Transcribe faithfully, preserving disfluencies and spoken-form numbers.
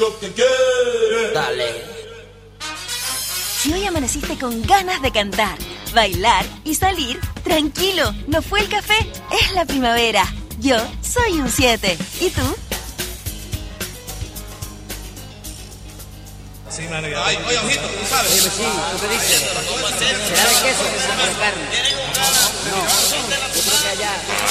Dale. Si hoy amaneciste con ganas de cantar, bailar y salir, tranquilo, no fue el café, es la primavera. Yo soy un siete. ¿Y tú? Sí, mano, ya. Ay, oye, ojito, tú sabes. Oye, sí, ¿tú qué dices? ¿Será de queso o de carne? No, yo creo que allá...